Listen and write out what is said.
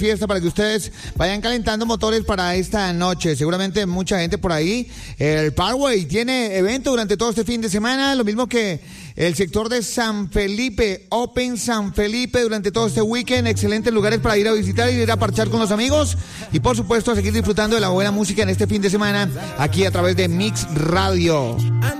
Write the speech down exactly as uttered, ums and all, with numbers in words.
fiesta para que ustedes vayan calentando motores para esta noche. Seguramente mucha gente por ahí. El Parkway tiene evento durante todo este fin de semana, lo mismo que el sector de San Felipe, Open San Felipe durante todo este weekend. Excelentes lugares para ir a visitar y ir a parchar con los amigos. Y por supuesto, a seguir disfrutando de la buena música en este fin de semana aquí a través de Mix Radio.